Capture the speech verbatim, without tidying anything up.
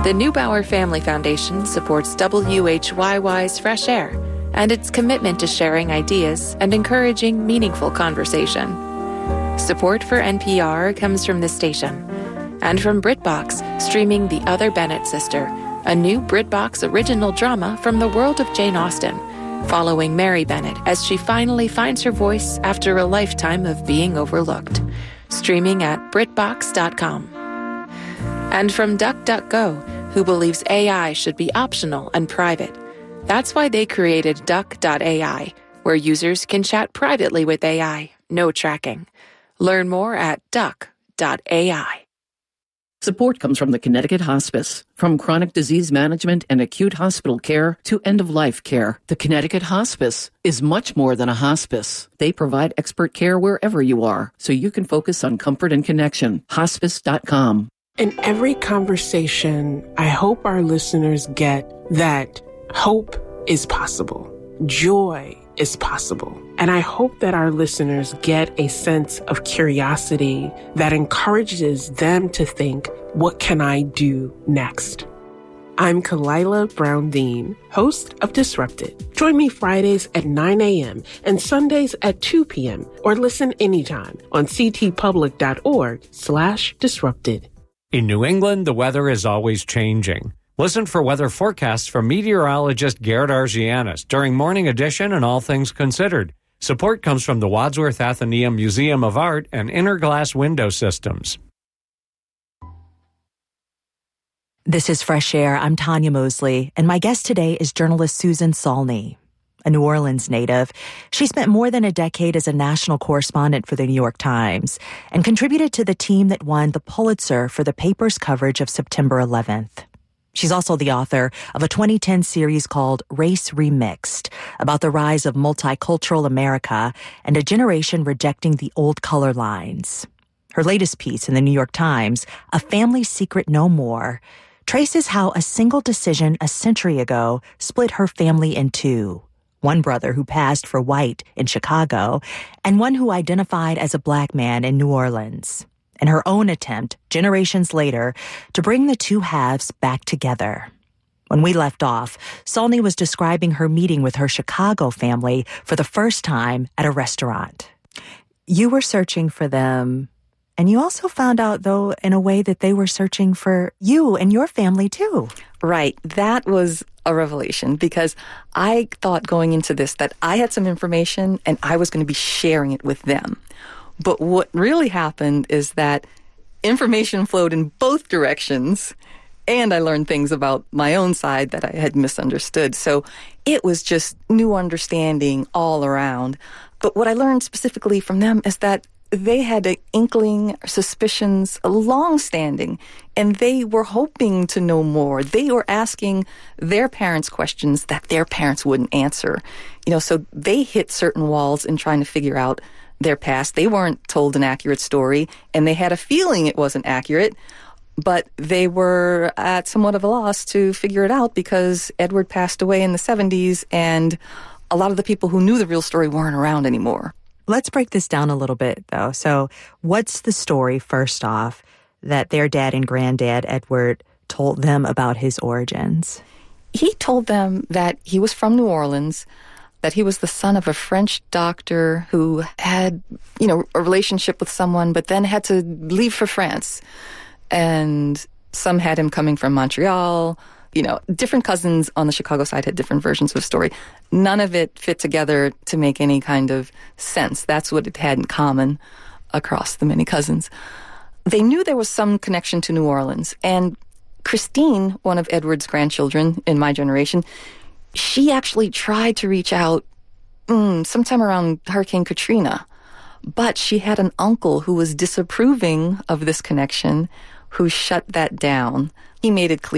The Neubauer Family Foundation supports W H Y Y's Fresh Air and its commitment to sharing ideas and encouraging meaningful conversation. Support for N P R comes from this station and from BritBox, streaming The Other Bennett Sister, a new BritBox original drama from the world of Jane Austen, following Mary Bennett as she finally finds her voice after a lifetime of being overlooked. Streaming at Britbox dot com. And from DuckDuckGo, who believes A I should be optional and private. That's why they created Duck dot A I, where users can chat privately with A I, no tracking. Learn more at Duck dot A I. Support comes from the Connecticut Hospice. From chronic disease management and acute hospital care to end-of-life care, the Connecticut Hospice is much more than a hospice. They provide expert care wherever you are, so you can focus on comfort and connection. Hospice dot com. In every conversation, I hope our listeners get that hope is possible. Joy is possible. And I hope that our listeners get a sense of curiosity that encourages them to think, what can I do next? I'm Kalila Brown-Dean, host of Disrupted. Join me Fridays at nine a.m. and Sundays at two p.m. or listen anytime on ctpublic.org slash disrupted. In New England, the weather is always changing. Listen for weather forecasts from meteorologist Garrett Argianis during Morning Edition and All Things Considered. Support comes from the Wadsworth Atheneum Museum of Art and Inner Glass Window Systems. This is Fresh Air. I'm Tanya Mosley, and my guest today is journalist Susan Saulny, a New Orleans native. She spent more than a decade as a national correspondent for the New York Times and contributed to the team that won the Pulitzer for the paper's coverage of September eleventh. She's also the author of a twenty ten series called Race Remixed, about the rise of multicultural America and a generation rejecting the old color lines. Her latest piece in the New York Times, A Family Secret No More, traces how a single decision a century ago split her family in two. One brother who passed for white in Chicago, and one who identified as a black man in New Orleans. And her own attempt, generations later, to bring the two halves back together. When we left off, Saulny was describing her meeting with her Chicago family for the first time at a restaurant. You were searching for them, and you also found out, though, in a way that they were searching for you and your family, too. Right. That was a revelation, because I thought going into this that I had some information and I was going to be sharing it with them. But what really happened is that information flowed in both directions, and I learned things about my own side that I had misunderstood. So it was just new understanding all around. But what I learned specifically from them is that they had an inkling, suspicions, long-standing, and they were hoping to know more. They were asking their parents questions that their parents wouldn't answer. You know, so they hit certain walls in trying to figure out their past. They weren't told an accurate story, and they had a feeling it wasn't accurate, but they were at somewhat of a loss to figure it out because Edward passed away in the seventies, and a lot of the people who knew the real story weren't around anymore. Let's break this down a little bit, though. So what's the story, first off, that their dad and granddad, Edward, told them about his origins? He told them that he was from New Orleans, that he was the son of a French doctor who had, you know, a relationship with someone, but then had to leave for France. And some had him coming from Montreal. You know, different cousins on the Chicago side had different versions of the story. None of it fit together to make any kind of sense. That's what it had in common across the many cousins. They knew there was some connection to New Orleans. And Christine, one of Edward's grandchildren in my generation, she actually tried to reach out mm, sometime around Hurricane Katrina. But she had an uncle who was disapproving of this connection, who shut that down. He made it clear